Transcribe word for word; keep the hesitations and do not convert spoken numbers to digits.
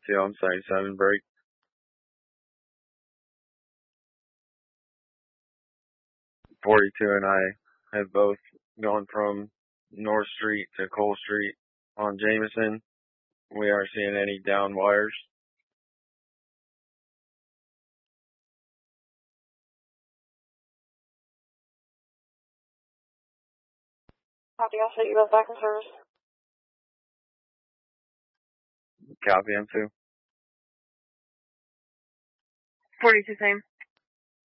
forty-two, I'm seventy-seven, break. forty-two and I have both gone from North Street to Cole Street on Jameson. We aren't seeing any down wires. Copy, I'll set you both back in service. Copy, M two. forty-two, same.